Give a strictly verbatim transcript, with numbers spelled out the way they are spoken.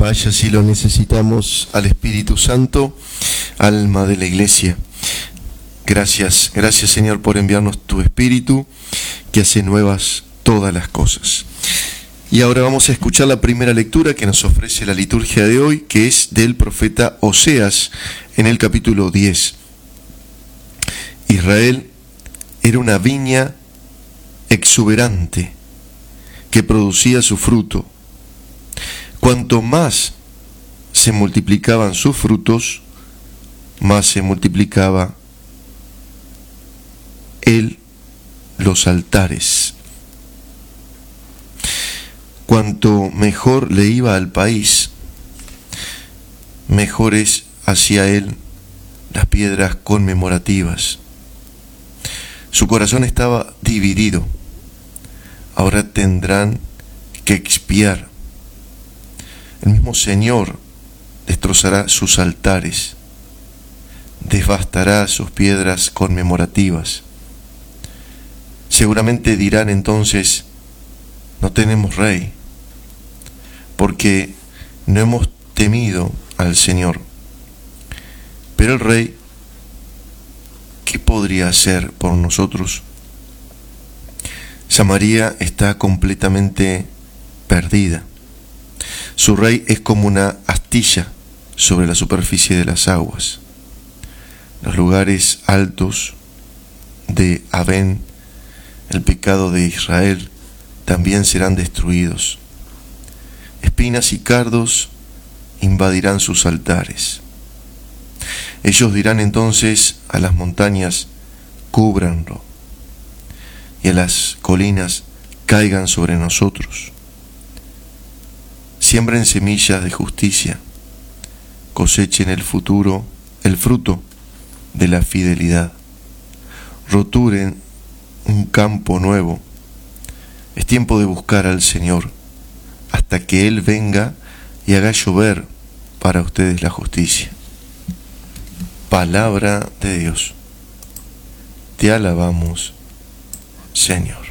Vaya si lo necesitamos al Espíritu Santo, alma de la Iglesia. Gracias, gracias Señor por enviarnos tu Espíritu que hace nuevas todas las cosas. Y ahora vamos a escuchar la primera lectura que nos ofrece la liturgia de hoy, que es del profeta Oseas en el capítulo diez. Israel era una viña exuberante que producía su fruto. Cuanto más se multiplicaban sus frutos, más se multiplicaba él los altares. Cuanto mejor le iba al país, mejores hacía él las piedras conmemorativas. Su corazón estaba dividido. Ahora tendrán que expiar. El mismo Señor destrozará sus altares, devastará sus piedras conmemorativas. Seguramente dirán entonces: no tenemos rey, porque no hemos temido al Señor. Pero el rey, ¿qué podría hacer por nosotros? Samaria está completamente perdida. Su rey es como una astilla sobre la superficie de las aguas. Los lugares altos de Avén, el pecado de Israel, también serán destruidos. Espinas y cardos invadirán sus altares. Ellos dirán entonces a las montañas: cúbranlo, y a las colinas: caigan sobre nosotros. Siembren semillas de justicia, cosechen el futuro, el fruto de la fidelidad. Roturen un campo nuevo. Es tiempo de buscar al Señor hasta que Él venga y haga llover para ustedes la justicia. Palabra de Dios. Te alabamos, Señor.